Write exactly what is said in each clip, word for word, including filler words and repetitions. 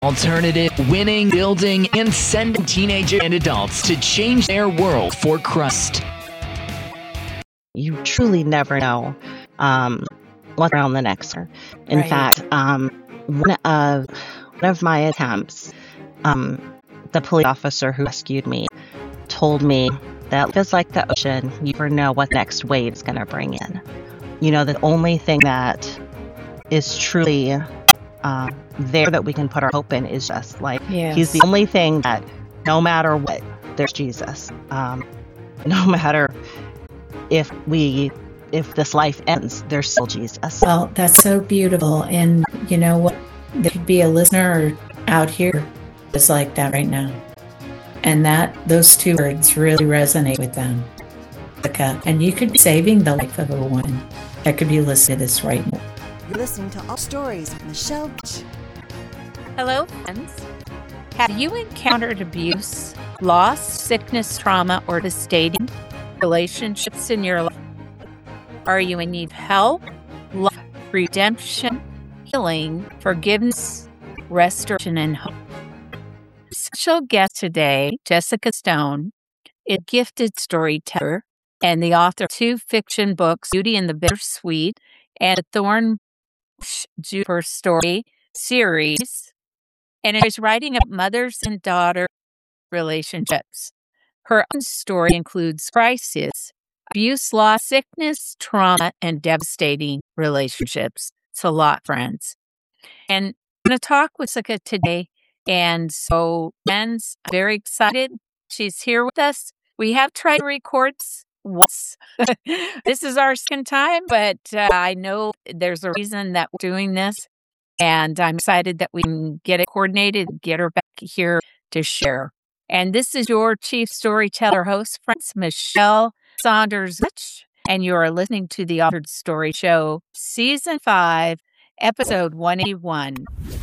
Alternative, winning, building, and sending teenagers and adults to change their world for Christ. You truly never know um, what's around the next corner. In Right. fact, um, one of one of my attempts, um, the police officer who rescued me told me that life is like the ocean. You never know what the next wave is going to bring in. You know, the only thing that is truly uh, there that we can put our hope in is just like Yes. He's the only thing that, no matter what, there's Jesus. Um, no matter if we, if this life ends, there's still Jesus. Well, that's so beautiful. And you know what? There could be a listener out here that's like that right now. And that those two words really resonate with them. Jessica, and you could be saving the life of a woman that could be listening to this right now. You're listening to All Stories with Michelle Beach. Hello, friends. Have you encountered abuse, loss, sickness, trauma, or devastating relationships in your life? Are you in need of help, love, redemption, healing, forgiveness, restoration, and hope? Special guest today, Jessica Stone, is a gifted storyteller and the author of two fiction books, Beauty and the Bittersweet and the Thorn Juniper Story series, and is writing about mothers and daughter relationships. Her own story includes crisis, abuse, loss, sickness, trauma, and devastating relationships. It's a lot, friends. And I'm going to talk with Jessica today. And so, friends, I'm very excited. She's here with us. We have tried to record once. This is our second time, but uh, I know there's a reason that we're doing this. And I'm excited that we can get it coordinated and get her back here to share. And this is your chief storyteller host, friends, Michelle Saunders, and you are listening to the Authored Story Show, Season five, Episode one eighty-one.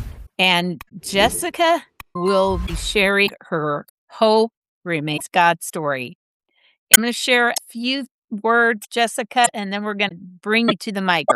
And Jessica will be sharing her Hope Remains God's story. I'm going to share a few words, Jessica, and then we're going to bring you to the mic.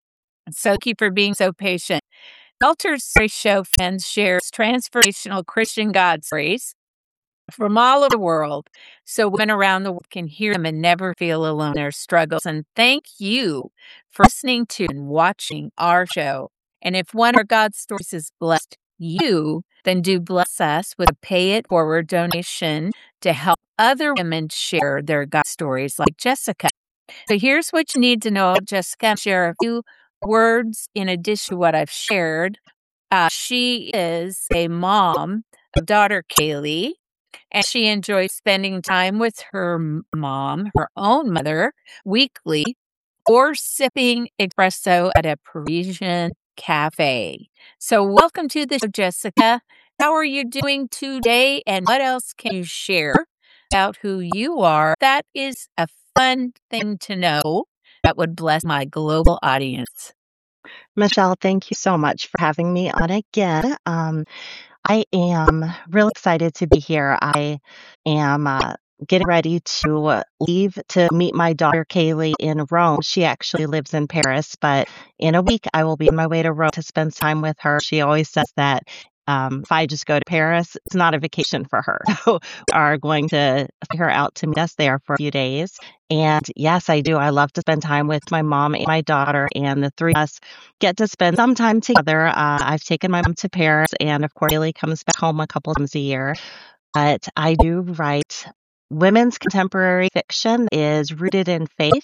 So thank you for being so patient. Altered Story Show fans shares transformational Christian God stories from all over the world, so women around the world can hear them and never feel alone in their struggles. And thank you for listening to and watching our show. And if one of our God stories has blessed you, then do bless us with a pay it forward donation to help other women share their God stories like Jessica. So here's what you need to know. Jessica, share a few words in addition to what I've shared. Uh, she is a mom of daughter Kaylee, and she enjoys spending time with her m- mom, her own mother, weekly, or sipping espresso at a Parisian cafe. So welcome to the show, Jessica. How are you doing today, and what else can you share about who you are? That is a fun thing to know that would bless my global audience. Michelle, thank you so much for having me on again. Um, I am really excited to be here. I am uh, getting ready to leave to meet my daughter Kaylee in Rome. She actually lives in Paris, but in a week I will be on my way to Rome to spend time with her. She always says that um, if I just go to Paris, it's not a vacation for her. So we are going to fly her out to meet us there for a few days. And yes, I do. I love to spend time with my mom and my daughter, and the three of us get to spend some time together. Uh, I've taken my mom to Paris, and of course, Kaylee comes back home a couple times a year. But I do write women's contemporary fiction is rooted in faith,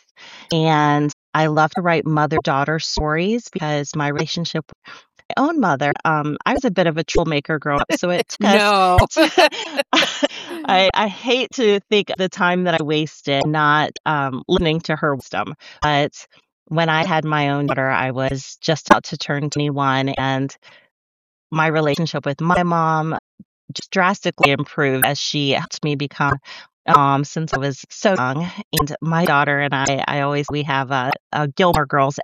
and I love to write mother-daughter stories because my relationship with my own mother, um, I was a bit of a troublemaker growing up, so it took No. I, I hate to think of the time that I wasted not um, listening to her wisdom. But when I had my own daughter, I was just about to turn twenty-one, and my relationship with my mom just drastically improved as she helped me become a mom since I was so young. And my daughter and I, I always, we have a, a Gilmore Girls